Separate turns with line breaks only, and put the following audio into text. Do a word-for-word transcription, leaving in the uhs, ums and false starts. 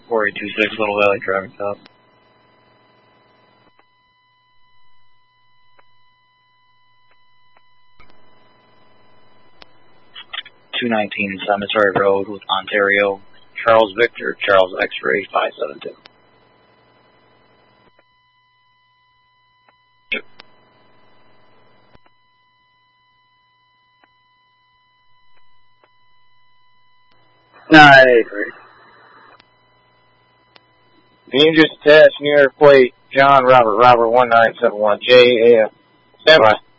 four eight two six, Little Valley driving south. two nineteen Cemetery Road with Ontario, Charles Victor, Charles X-Ray five seven two.
nine eight three.
Dangerous attached near plate, John Robert Robert one nine seven one J A F. Stand by.